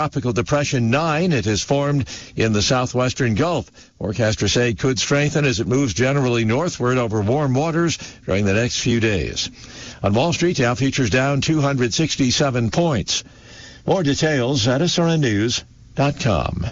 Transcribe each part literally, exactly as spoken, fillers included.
Tropical Depression nine. It has formed in the southwestern Gulf. Forecasters say it could strengthen as it moves generally northward over warm waters during the next few days. On Wall Street, Dow futures down two hundred sixty-seven points. More details at S R N news dot com.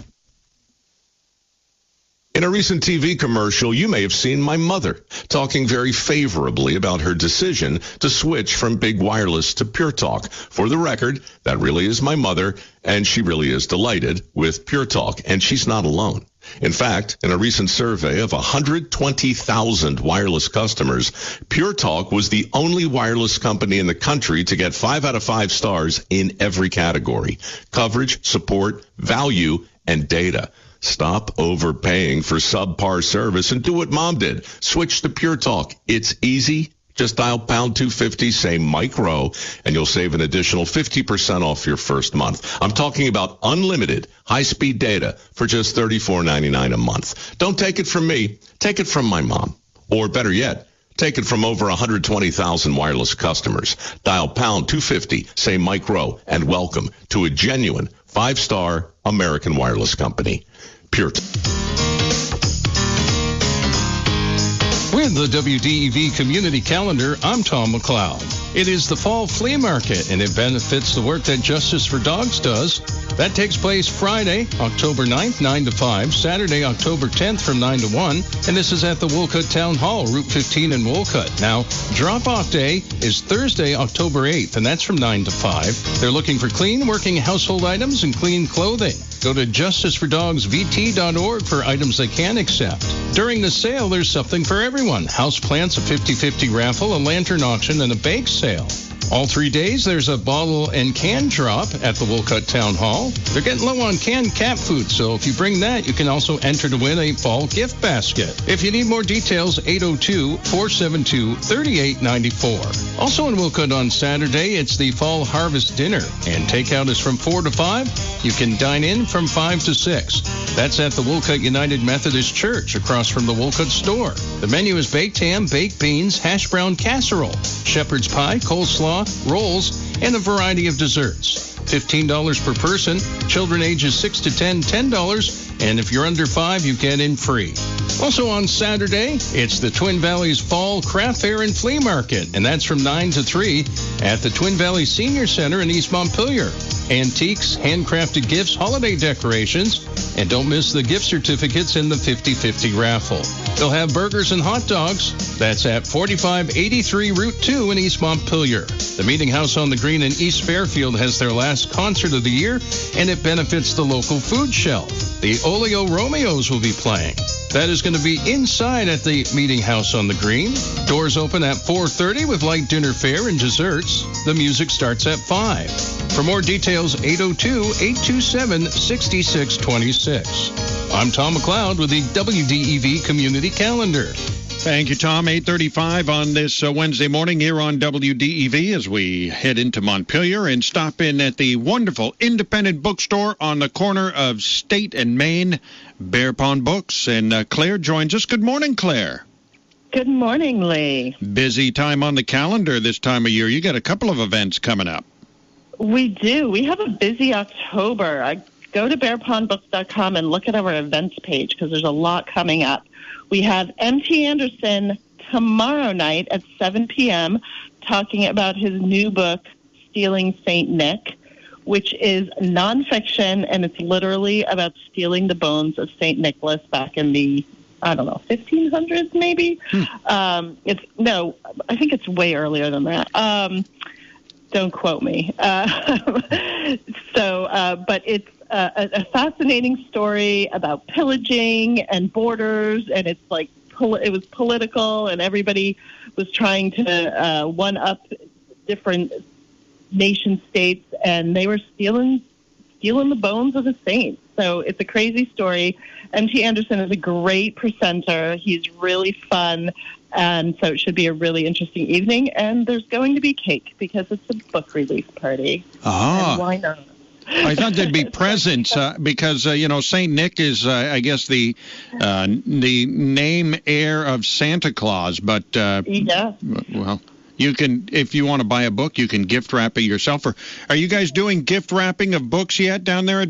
In a recent T V commercial, you may have seen my mother talking very favorably about her decision to switch from big wireless to Pure Talk. For the record, that really is my mother, and she really is delighted with Pure Talk, and she's not alone. In fact, in a recent survey of one hundred twenty thousand wireless customers, Pure Talk was the only wireless company in the country to get five out of five stars in every category: coverage, support, value, and data. Stop overpaying for subpar service and do what Mom did. Switch to Pure Talk. It's easy. Just dial pound two fifty, say micro, and you'll save an additional fifty percent off your first month. I'm talking about unlimited high-speed data for just thirty-four ninety-nine a month. Don't take it from me. Take it from my mom. Or better yet, take it from over one hundred twenty thousand wireless customers. Dial pound two fifty, say micro, and welcome to a genuine five-star American wireless company. Pure. With the W D E V Community Calendar, I'm Tom McLeod. It is the Fall Flea Market, and it benefits the work that Justice for Dogs does. That takes place Friday, October ninth, nine to five, Saturday, October tenth from nine to one, and this is at the Wolcott Town Hall, Route fifteen in Wolcott. Now, drop-off day is Thursday, October eighth, and that's from nine to five. They're looking for clean working household items and clean clothing. Go to justice for dogs v t dot org for items they can accept. During the sale, there's something for everyone. Houseplants, a fifty-fifty raffle, a lantern auction, and a bake sale. All three days, there's a bottle and can drop at the Wolcott Town Hall. They're getting low on canned cat food, so if you bring that, you can also enter to win a fall gift basket. If you need more details, eight oh two, four seven two, three eight nine four. Also in Wolcott on Saturday, it's the Fall Harvest Dinner, and takeout is from four to five. You can dine in from five to six. That's at the Wolcott United Methodist Church, across from the Wolcott store. The menu is baked ham, baked beans, hash brown casserole, shepherd's pie, coleslaw, rolls, and a variety of desserts. fifteen dollars per person. Children ages six to ten, ten dollars. And if you're under five, you get in free. Also on Saturday, it's the Twin Valleys Fall Craft Fair and Flea Market, and that's from nine to three at the Twin Valleys Senior Center in East Montpelier. Antiques, handcrafted gifts, holiday decorations, and don't miss the gift certificates in the fifty-fifty raffle. They'll have burgers and hot dogs. That's at forty-five eighty-three Route two in East Montpelier. The Meeting House on the Green in East Fairfield has their last concert of the year, and it benefits the local food shelf. The Oleo Romeos will be playing. That is going to be inside at the Meeting House on the Green. Doors open at four thirty with light dinner fare and desserts. The music starts at five. For more details, eight oh two, eight two seven, six six two six. I'm Tom McLeod with the W D E V Community Calendar. Thank you, Tom. eight thirty-five on this uh, Wednesday morning here on W D E V as we head into Montpelier and stop in at the wonderful independent bookstore on the corner of State and Main, Bear Pond Books. And uh, Claire joins us. Good morning, Claire. Good morning, Lee. Busy time on the calendar this time of year. You got a couple of events coming up. We do. We have a busy October. I go to bear pond books dot com and look at our events page because there's a lot coming up. We have M T Anderson tomorrow night at seven p.m. talking about his new book, Stealing Saint Nick, which is nonfiction, and it's literally about stealing the bones of Saint Nicholas back in the, I don't know, fifteen hundreds maybe? Hmm. Um, it's no, I think it's way earlier than that. Um, don't quote me. Uh, so, uh, but it's a, a fascinating story about pillaging and borders, and it's like pol- it was political, and everybody was trying to uh, one up different nation states, and they were stealing stealing the bones of the saints. So it's a crazy story. M T Anderson is a great presenter. He's really fun, and so it should be a really interesting evening. And there's going to be cake because it's a book release party. Ah. And why not? I thought there'd be presents uh, because, uh, you know, Saint Nick is, uh, I guess, the uh, the name heir of Santa Claus. But, uh, yeah. well, You can, if you want to buy a book, you can gift wrap it yourself. Or are you guys doing gift wrapping of books yet down there at